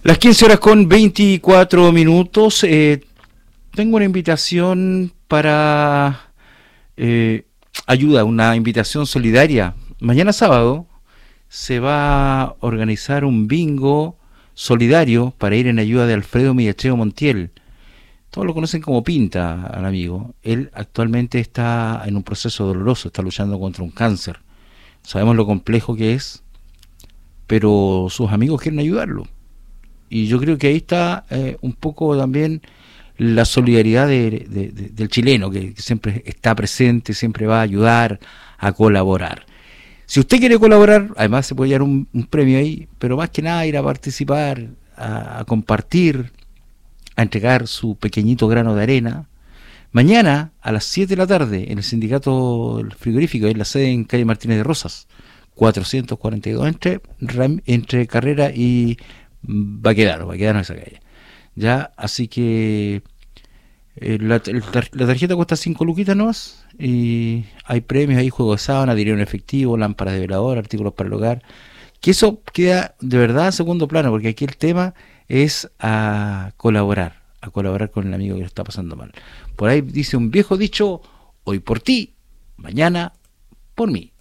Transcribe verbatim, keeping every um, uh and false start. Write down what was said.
Las quince horas con veinticuatro minutos. Eh, tengo una invitación para eh, ayuda, una invitación solidaria. Mañana sábado se va a organizar un bingo solidario para ir en ayuda de Alfredo Millacheo Montiel. Todos lo conocen como Pinta al amigo. Él actualmente está en un proceso doloroso, está luchando contra un cáncer. Sabemos lo complejo que es, pero sus amigos quieren ayudarlo. Y yo creo que ahí está eh, un poco también la solidaridad de, de, de, del chileno, que, que siempre está presente, siempre va a ayudar, a colaborar. Si usted quiere colaborar, además se puede llevar un, un premio ahí, pero más que nada ir a participar, a, a compartir, a entregar su pequeñito grano de arena. Mañana a las siete de la tarde en el sindicato frigorífico, en la sede en calle Martínez de Rosas, cuatrocientos cuarenta y dos, entre, entre Carrera y Baquedano, Baquedano esa calle. Ya, así que eh, la, la tarjeta cuesta cinco luquitas nomás y hay premios, hay juegos de sábana, dinero en efectivo, lámparas de velador, artículos para el hogar. Que eso queda de verdad a segundo plano, porque aquí el tema es a colaborar, a colaborar con el amigo que lo está pasando mal. Por ahí dice un viejo dicho: hoy por ti, mañana por mí.